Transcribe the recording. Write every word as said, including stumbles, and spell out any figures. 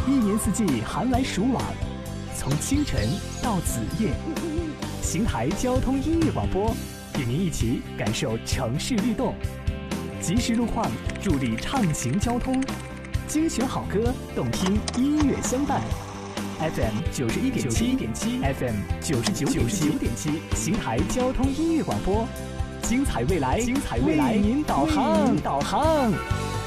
一年四季寒来暑往，从清晨到子夜，邢台交通音乐广播与您一起感受城市律动，及时路况助力畅行交通，精选好歌，动听音乐相伴。F M 九十一点七，F M 九十九点七，邢台交通音乐广播，精彩未来，精彩未来，为您导航，导航。